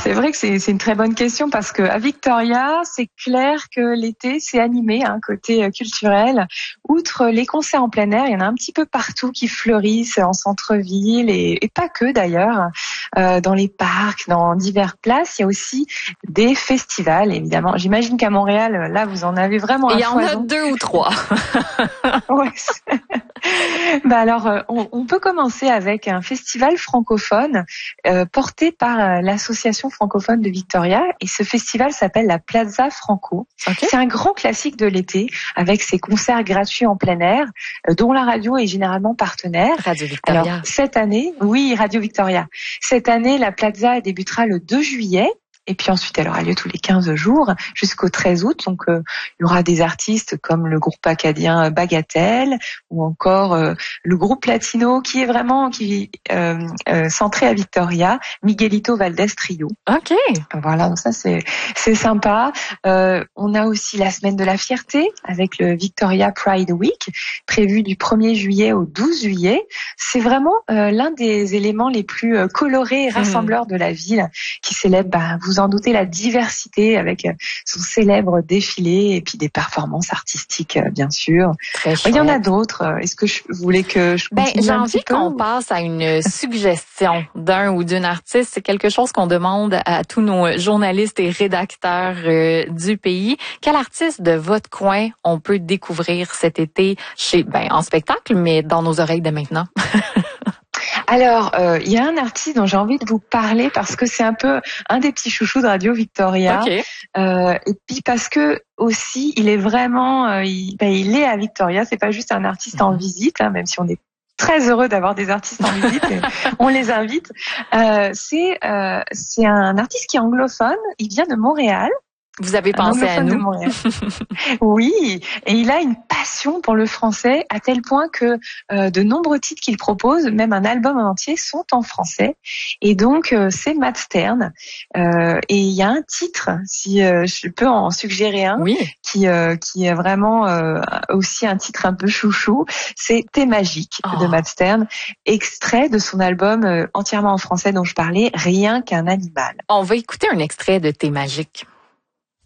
c'est vrai que c'est une très bonne question parce que à Victoria, c'est clair que l'été, c'est animé, côté culturel. Outre les concerts en plein air, il y en a un petit peu partout qui fleurissent en centre-ville et pas que d'ailleurs. Dans les parcs, dans diverses places, il y a aussi des festivals, évidemment. J'imagine qu'à Montréal, là, vous en avez vraiment un foison. Il y en a 2 ou 3. Ouais. Alors, on peut commencer avec un festival francophone porté par l'Association francophone de Victoria. Et ce festival s'appelle la Plaza Franco. Okay. C'est un grand classique de l'été avec ses concerts gratuits en plein air, dont la radio est généralement partenaire. Radio Victoria. Alors, cette année, oui, Radio Victoria. Cette année, la Plaza débutera le 2 juillet. Et puis ensuite, elle aura lieu tous les 15 jours jusqu'au 13 août. Donc, il y aura des artistes comme le groupe acadien Bagatelle ou encore le groupe latino qui est vraiment centré à Victoria, Miguelito Valdés Trio. Ok. Voilà, donc ça c'est sympa. On a aussi la semaine de la fierté avec le Victoria Pride Week prévu du 1er juillet au 12 juillet. C'est vraiment l'un des éléments les plus colorés et rassembleurs de la ville qui célèbre, vous en doutez, la diversité avec son célèbre défilé et puis des performances artistiques, bien sûr. Il y en a d'autres. Est-ce que vous voulez que je continue j'ai envie qu'on passe à une suggestion d'un ou d'une artiste. C'est quelque chose qu'on demande à tous nos journalistes et rédacteurs du pays. Quel artiste de votre coin on peut découvrir cet été en spectacle, mais dans nos oreilles dès maintenant? Alors, il y a un artiste dont j'ai envie de vous parler parce que c'est un peu un des petits chouchous de Radio Victoria. Okay. Et puis parce que aussi, il est vraiment, il est à Victoria. C'est pas juste un artiste en visite, même si on est très heureux d'avoir des artistes en visite. Et on les invite. C'est un artiste qui est anglophone. Il vient de Montréal. Vous avez pensé à nous. Oui, et il a une passion pour le français à tel point que de nombreux titres qu'il propose, même un album en entier, sont en français. Et donc, c'est Matt Stern. Et il y a un titre, si je peux en suggérer un, oui, qui est vraiment aussi un titre un peu chouchou, c'est T'es magique de Matt Stern, extrait de son album entièrement en français dont je parlais, Rien qu'un animal. On va écouter un extrait de T'es magique.